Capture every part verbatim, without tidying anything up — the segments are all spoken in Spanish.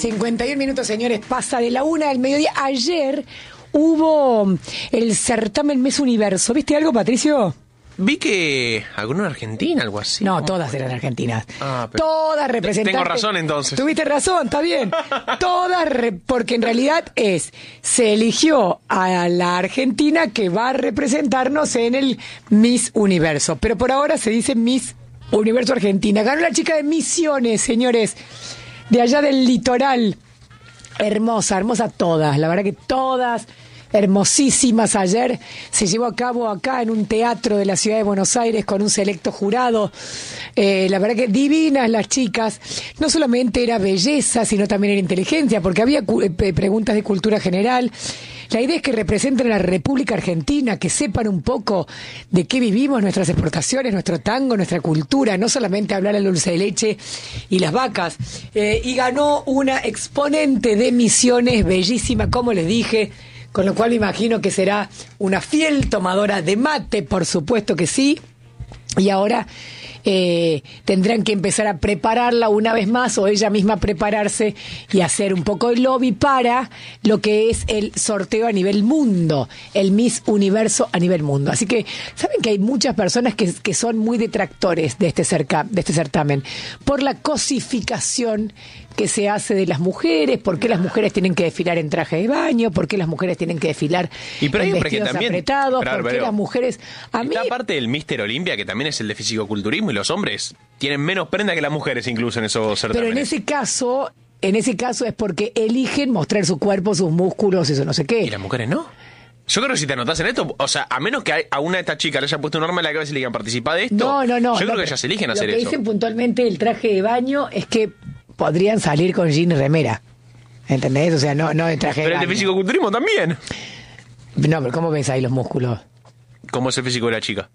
cincuenta y un minutos, señores, pasa de la una del mediodía. Ayer hubo el certamen Miss Universo. ¿Viste algo, Patricio? Vi que alguno en Argentina, algo así. No, todas eran argentinas. Ah, pero... Todas representantes. Tengo razón, entonces. Tuviste razón, está bien. Todas, re... porque en realidad es, se eligió a la Argentina que va a representarnos en el Miss Universo. Pero por ahora se dice Miss Universo Argentina. Ganó la chica de Misiones, señores, de allá del litoral. Hermosa, hermosa todas. La verdad que todas... hermosísimas. Ayer se llevó a cabo acá en un teatro de la ciudad de Buenos Aires con un selecto jurado. Eh, la verdad que divinas las chicas. No solamente era belleza, sino también era inteligencia, porque había cu- eh, preguntas de cultura general. La idea es que representen a la República Argentina, que sepan un poco de qué vivimos, nuestras exportaciones, nuestro tango, nuestra cultura, no solamente hablar al dulce de leche y las vacas. Eh, y ganó una exponente de Misiones, bellísima, como les dije, con lo cual me imagino que será una fiel tomadora de mate, por supuesto que sí. Y ahora eh, tendrán que empezar a prepararla una vez más, o ella misma prepararse y hacer un poco de lobby para lo que es el sorteo a nivel mundo, el Miss Universo a nivel mundo. Así que saben que hay muchas personas que, que son muy detractores de este, cerca, de este certamen por la cosificación que se hace de las mujeres, por qué las mujeres tienen que desfilar en traje de baño, por qué las mujeres tienen que desfilar y pero en hay vestidos también, apretados, pero, por qué pero, las mujeres... A mí, está parte del Mister Olimpia, que también es el de fisicoculturismo, y los hombres tienen menos prenda que las mujeres incluso en esos certámenes. Pero en ese caso, en ese caso es porque eligen mostrar su cuerpo, sus músculos, eso no sé qué. ¿Y las mujeres no? Yo creo que si te anotás en esto, o sea, a menos que a una de estas chicas le haya puesto un arma en la cabeza y le digan participar de esto, no, no, no, yo creo no, que ellas eligen hacer eso. Lo que eso. dicen puntualmente el traje de baño es que podrían salir con jean y remera. ¿Entendés? O sea, no, no de traje de Pero baño. el de fisicoculturismo también. No, pero ¿cómo ves ahí los músculos? ¿Cómo es el físico de la chica?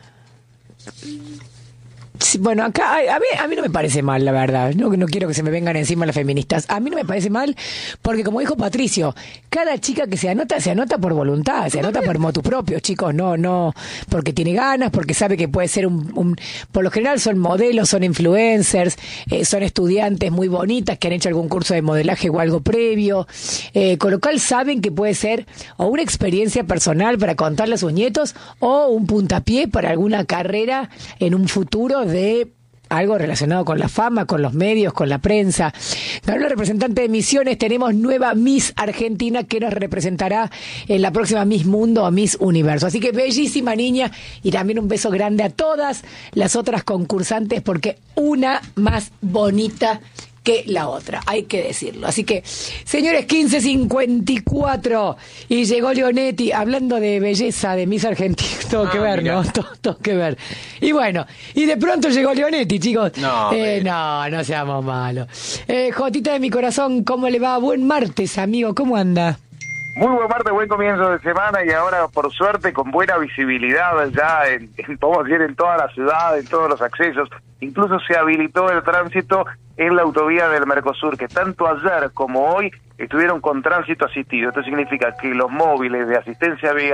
Sí, bueno, acá a mí, a mí no me parece mal, la verdad. No, no quiero que se me vengan encima las feministas. A mí no me parece mal porque, como dijo Patricio, cada chica que se anota, se anota por voluntad, se anota por motu propio, chicos. No, no, porque tiene ganas, porque sabe que puede ser un... un por lo general son modelos, son influencers, eh, son estudiantes muy bonitas que han hecho algún curso de modelaje o algo previo. Eh, con lo cual saben que puede ser o una experiencia personal para contarle a sus nietos o un puntapié para alguna carrera en un futuro de algo relacionado con la fama, con los medios, con la prensa. Ganó la representante de Misiones. Tenemos nueva Miss Argentina que nos representará en la próxima Miss Mundo o Miss Universo. Así que bellísima niña, y también un beso grande a todas las otras concursantes, porque una más bonita que la otra, hay que decirlo. Así que, señores, quince cincuenta y cuatro, y llegó Leonetti, hablando de belleza de Miss Argentina, todo ah, que ver, mira. ¿no? Todo, todo que ver. Y bueno, y de pronto llegó Leonetti, chicos. No, eh, no, no seamos malos. Eh, Jotita de mi corazón, ¿cómo le va? Buen martes, amigo, ¿cómo anda? Muy buen martes, buen comienzo de semana, y ahora, por suerte, con buena visibilidad ya, en, en, podemos decir, en toda la ciudad, en todos los accesos. Incluso se habilitó el tránsito en la autovía del Mercosur, que tanto ayer como hoy estuvieron con tránsito asistido. Esto significa que los móviles de asistencia vial